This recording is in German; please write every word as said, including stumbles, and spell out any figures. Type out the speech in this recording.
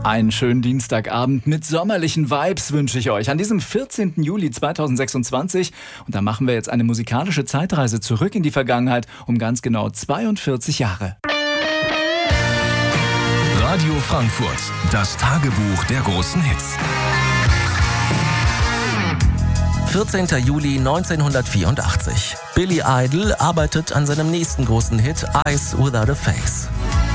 Einen schönen Dienstagabend mit sommerlichen Vibes wünsche ich euch an diesem vierzehnten Juli zweitausendsechsundzwanzig. Und da machen wir jetzt eine musikalische Zeitreise zurück in die Vergangenheit um ganz genau zweiundvierzig Jahre. Radio Frankfurt, das Tagebuch der großen Hits. vierzehnten Juli neunzehnhundertvierundachtzig. Billy Idol arbeitet an seinem nächsten großen Hit Eyes Without a Face.